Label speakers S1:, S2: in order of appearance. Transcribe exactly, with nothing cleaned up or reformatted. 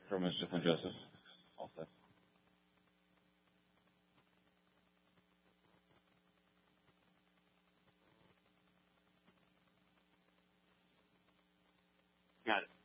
S1: from Mister Flynn Joseph. All set.
S2: Got it.